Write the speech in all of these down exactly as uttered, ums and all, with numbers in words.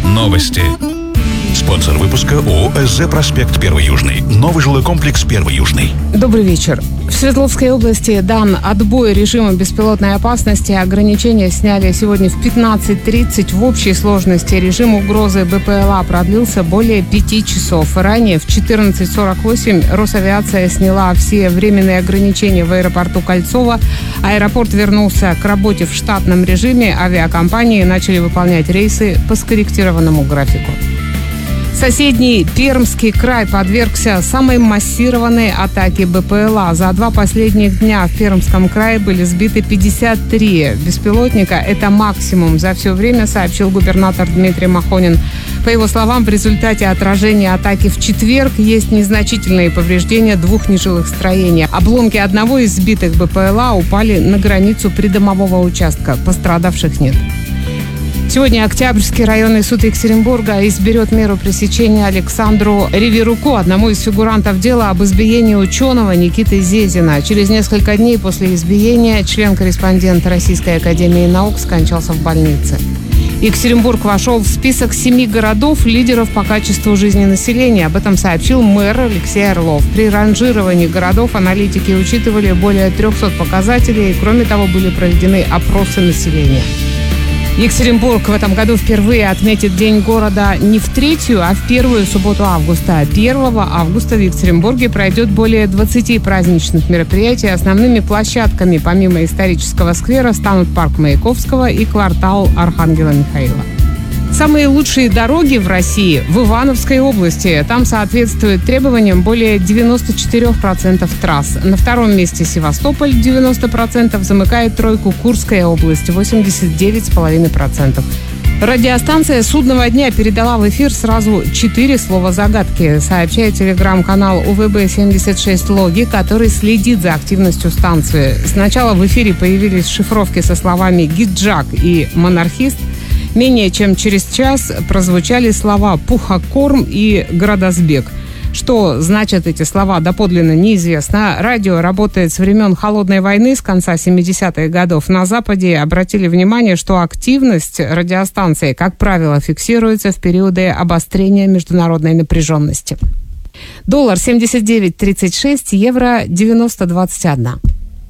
Новости. Спонсор выпуска ООО «СЗ Проспект Первый Южный». Новый жилой комплекс Первый Южный. Добрый вечер. В Свердловской области дан отбой режима беспилотной опасности. Ограничения сняли сегодня в пятнадцать тридцать. В общей сложности режим угрозы БПЛА продлился более пяти часов. Ранее в четырнадцать сорок восемь Росавиация сняла все временные ограничения в аэропорту Кольцово. Аэропорт вернулся к работе в штатном режиме. Авиакомпании начали выполнять рейсы по скорректированному графику. Соседний Пермский край подвергся самой массированной атаке БПЛА. За два последних дня в Пермском крае были сбиты пятьдесят три беспилотника. Это максимум за все время, сообщил губернатор Дмитрий Махонин. По его словам, в результате отражения атаки в четверг есть незначительные повреждения двух нежилых строений. Обломки одного из сбитых БПЛА упали на границу придомового участка. Пострадавших нет. Сегодня Октябрьский районный суд Екатеринбурга изберет меру пресечения Александру Риверуку, одному из фигурантов дела об избиении ученого Никиты Зезина. Через несколько дней после избиения член-корреспондент Российской академии наук скончался в больнице. Екатеринбург вошел в список семи городов, лидеров по качеству жизни населения. Об этом сообщил мэр Алексей Орлов. При ранжировании городов аналитики учитывали более трехсот показателей. Кроме того, были проведены опросы населения. Екатеринбург в этом году впервые отметит День города не в третью, а в первую субботу августа. первого августа в Екатеринбурге пройдет более двадцати праздничных мероприятий. Основными площадками, помимо исторического сквера, станут парк Маяковского и квартал Архангела Михаила. Самые лучшие дороги в России в Ивановской области. Там соответствует требованиям более девяноста четырёх процентов трасс. На втором месте Севастополь девяносто процентов, замыкает тройку Курская область восемьдесят девять целых пять десятых процента. Радиостанция «Судного дня» передала в эфир сразу четыре слова загадки, сообщает телеграм-канал У В Б семьдесят шесть Логи, который следит за активностью станции. Сначала в эфире появились шифровки со словами «Гиджак» и «Монархист». Менее чем через час прозвучали слова «Пухокорм» и «Градосбег». Что значат эти слова, доподлинно неизвестно. Радио работает с времен Холодной войны, с конца семидесятых годов. На Западе обратили внимание, что активность радиостанции, как правило, фиксируется в периоды обострения международной напряженности. Доллар семьдесят девять тридцать шесть, евро девяносто двадцать один.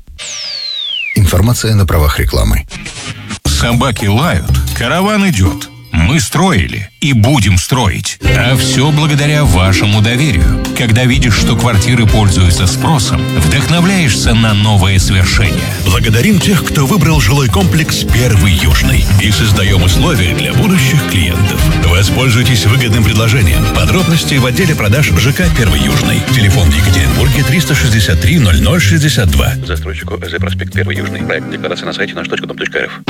Информация на правах рекламы. Собаки лают, караван идет. Мы строили и будем строить. А все благодаря вашему доверию. Когда видишь, что квартиры пользуются спросом, вдохновляешься на новые свершения. Благодарим тех, кто выбрал жилой комплекс Первый Южный. И создаем условия для будущих клиентов. Воспользуйтесь выгодным предложением. Подробности в отделе продаж ЖК Первый Южный. Телефон в Екатеринбурге триста шестьдесят три ноль ноль шестьдесят два. Застройщику ЭЗ Проспект Первый Южный. Проект декларации на сайте наш точка дом точка РФ.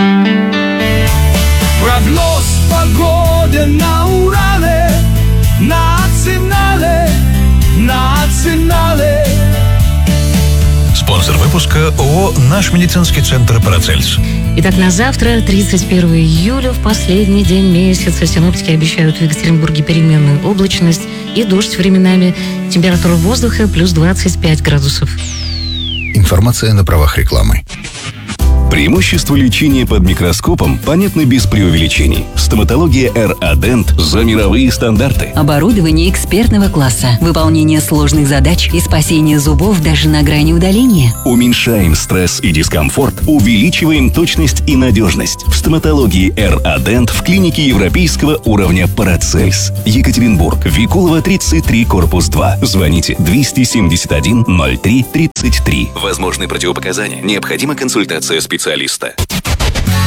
Прогноз погоды на Урале, национале, национале. Спонсор выпуска ООО «Наш медицинский центр Парацельс». Итак, на завтра, тридцать первого июля, в последний день месяца, синоптики обещают в Екатеринбурге переменную облачность и дождь временами. Температура воздуха плюс двадцать пять градусов. Информация на правах рекламы. Преимущества лечения под микроскопом понятны без преувеличений. Стоматология эр-Адент за мировые стандарты. Оборудование экспертного класса, выполнение сложных задач и спасение зубов даже на грани удаления. Уменьшаем стресс и дискомфорт, увеличиваем точность и надежность. В стоматологии эр-Адент в клинике европейского уровня Парацельс. Екатеринбург, Викулова, тридцать три, корпус два. Звоните двести семьдесят один ноль три тридцать три. Возможны противопоказания. Необходима консультация специалиста.